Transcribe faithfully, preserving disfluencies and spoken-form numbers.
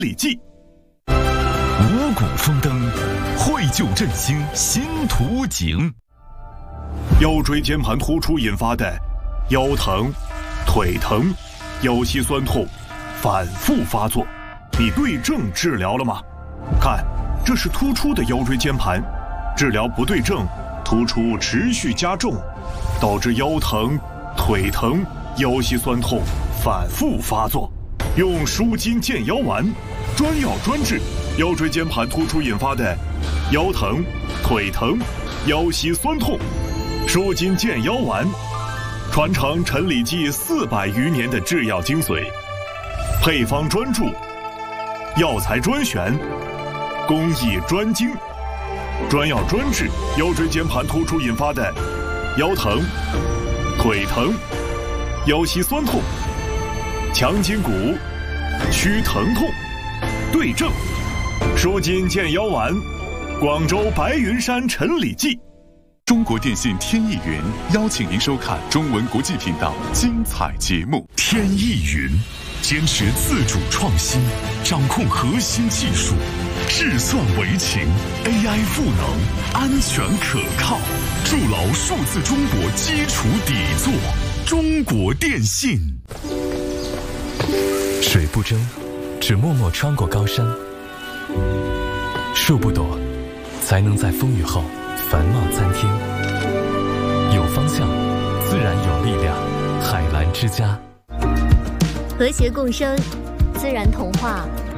礼记，五谷丰登，绘就振兴新图景。腰椎间盘突出引发的腰疼、腿疼、腰膝酸痛反复发作，你对症治疗了吗？看，这是突出的腰椎间盘，治疗不对症，突出持续加重，导致腰疼、腿疼、腰膝酸痛反复发作。用舒筋健腰丸，专药专治腰椎间盘突出引发的腰疼、腿疼、腰膝酸痛。舒筋健腰丸，传承陈李济四百余年的制药精髓，配方专注，药材专选，工艺专精，专药专治腰椎间盘突出引发的腰疼、腿疼、腰膝酸痛，强筋骨，祛疼痛，对症。舒筋健腰丸，广州白云山陈李济。 中国电信天翼云邀请您收看中文国际频道精彩节目。 天翼云坚持自主创新，掌控核心技术，智算为情 ，A I 赋能，安全可靠，筑牢数字中国基础底座。中国电信。 水不争，只默默穿过高山；树不躲，才能在风雨后繁茂参天。有方向，自然有力量。海蓝之家， 和谐共生，自然童话。